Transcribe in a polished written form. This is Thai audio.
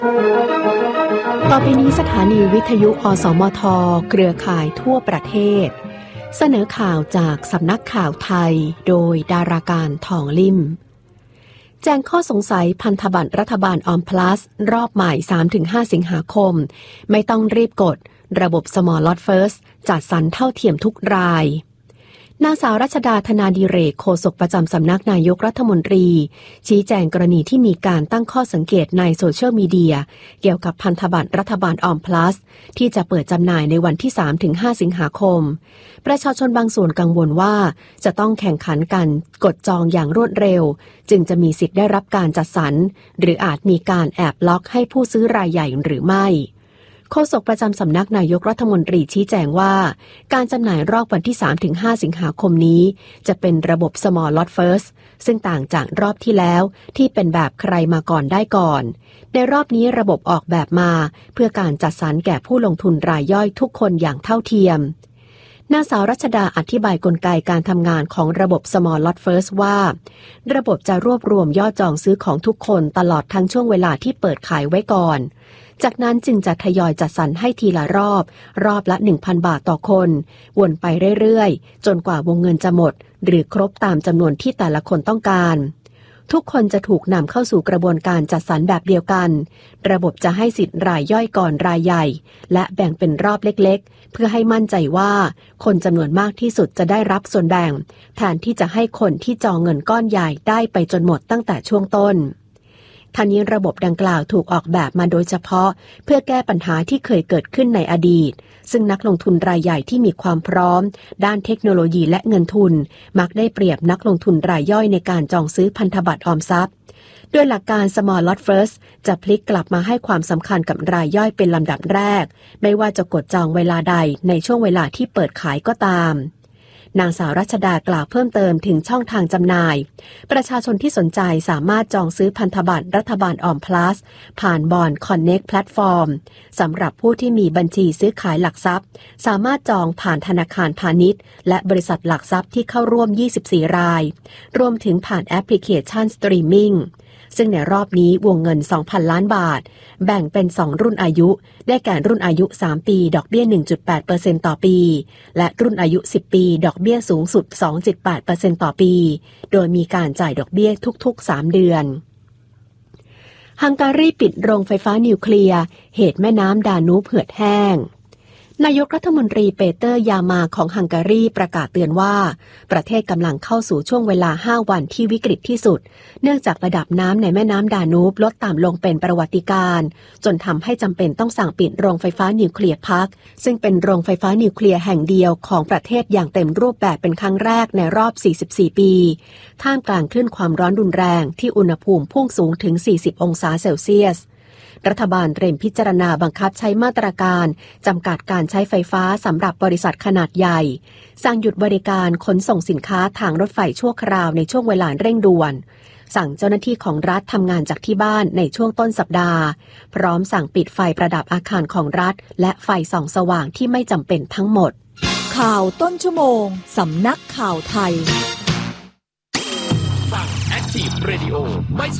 ต่อไปนี้สถานีวิทยุอสมทเครือข่ายทั่วประเทศเสนอข่าวจากสำนักข่าวไทยโดยดาราการทองลิ่มแจ้งข้อสงสัยพันธบัตรรัฐบาลออมพลัสรอบใหม่ 3-5 สิงหาคมไม่ต้องรีบกดระบบ Small Lot First จัดสรรเท่าเทียมทุกรายนางสาวรัชดาธนาดิเรกโฆษกประจำสำนักนายกรัฐมนตรีชี้แจงกรณีที่มีการตั้งข้อสังเกตในโซเชียลมีเดียเกี่ยวกับพันธบัตรรัฐบาลออมพลัสที่จะเปิดจำหน่ายในวันที่ 3-5 สิงหาคมประชาชนบางส่วนกังวลว่าจะต้องแข่งขันกันกดจองอย่างรวดเร็วจึงจะมีสิทธิ์ได้รับการจัดสรรหรืออาจมีการแอบล็อกให้ผู้ซื้อรายใหญ่หรือไม่โฆษกประจำสำนักนายกรัฐมนตรีชี้แจงว่าการจำหน่ายรอบวันที่ 3-5 สิงหาคมนี้จะเป็นระบบ Small Lot First ซึ่งต่างจากรอบที่แล้วที่เป็นแบบใครมาก่อนได้ก่อนในรอบนี้ระบบออกแบบมาเพื่อการจัดสรรแก่ผู้ลงทุนรายย่อยทุกคนอย่างเท่าเทียมนางสาวรัชดาอธิบายกลไกการทำงานของระบบ Small Lot First ว่าระบบจะรวบรวมยอดจองซื้อของทุกคนตลอดทั้งช่วงเวลาที่เปิดขายไว้ก่อนจากนั้นจึงจะทยอยจัดสรรให้ทีละรอบละ 1,000 บาทต่อคนวนไปเรื่อยๆจนกว่าวงเงินจะหมดหรือครบตามจำนวนที่แต่ละคนต้องการทุกคนจะถูกนำเข้าสู่กระบวนการจัดสรรแบบเดียวกันระบบจะให้สิทธิ์รายย่อยก่อนรายใหญ่และแบ่งเป็นรอบเล็กๆเพื่อให้มั่นใจว่าคนจำนวนมากที่สุดจะได้รับส่วนแบ่งแทนที่จะให้คนที่จองเงินก้อนใหญ่ได้ไปจนหมดตั้งแต่ช่วงต้นทั้งนี้ระบบดังกล่าวถูกออกแบบมาโดยเฉพาะเพื่อแก้ปัญหาที่เคยเกิดขึ้นในอดีตซึ่งนักลงทุนรายใหญ่ที่มีความพร้อมด้านเทคโนโลยีและเงินทุนมักได้เปรียบนักลงทุนรายย่อยในการจองซื้อพันธบัตรออมทรัพย์โดยหลักการ Small Lot First จะพลิกกลับมาให้ความสำคัญกับรายย่อยเป็นลำดับแรกไม่ว่าจะกดจองเวลาใดในช่วงเวลาที่เปิดขายก็ตามนางสาวรัชดากล่าวเพิ่มเติมถึงช่องทางจำหน่ายประชาชนที่สนใจสามารถจองซื้อพันธบัตรรัฐบาลออมพลัสผ่านบอนด์คอนเน็กต์แพลตฟอร์มสำหรับผู้ที่มีบัญชีซื้อขายหลักทรัพย์สามารถจองผ่านธนาคารพาณิชย์และบริษัทหลักทรัพย์ที่เข้าร่วม24รายรวมถึงผ่านแอปพลิเคชันสตรีมมิ่งซึ่งในรอบนี้วงเงิน 2,000 ล้านบาทแบ่งเป็น2รุ่นอายุได้แก่รุ่นอายุ3ปีดอกเบี้ย 1.8% ต่อปีและรุ่นอายุ10ปีดอกเบี้ยสูงสุด 2.8% ต่อปีโดยมีการจ่ายดอกเบี้ยทุกๆ3เดือนฮังการีปิดโรงไฟฟ้านิวเคลียร์เหตุแม่น้ำดานูบเหือดแห้งนายกรัฐมนตรีเปเตอร์ยามาของฮังการีประกาศเตือนว่าประเทศกำลังเข้าสู่ช่วงเวลา5วันที่วิกฤตที่สุดเนื่องจากระดับน้ำในแม่น้ำดานูบลดต่ำลงเป็นประวัติการณ์จนทำให้จำเป็นต้องสั่งปิดโรงไฟฟ้านิวเคลียร์พักซึ่งเป็นโรงไฟฟ้านิวเคลียร์แห่งเดียวของประเทศอย่างเต็มรูปแบบเป็นครั้งแรกในรอบ44ปีท่ามกลางคลื่นความร้อนรุนแรงที่อุณหภูมิพุ่งสูงถึง40องศาเซลเซียสรัฐบาลเตรียมพิจารณาบังคับใช้มาตรการจำกัดการใช้ไฟฟ้าสำหรับบริษัทขนาดใหญ่สั่งหยุดบริการขนส่งสินค้าทางรถไฟชั่วคราวในช่วงเวลาเร่งด่วนสั่งเจ้าหน้าที่ของรัฐทำงานจากที่บ้านในช่วงต้นสัปดาห์พร้อมสั่งปิดไฟประดับอาคารของรัฐและไฟส่องสว่างที่ไม่จำเป็นทั้งหมดข่าวต้นชั่วโมงสำนักข่าวไทย Active Radio ไม่ส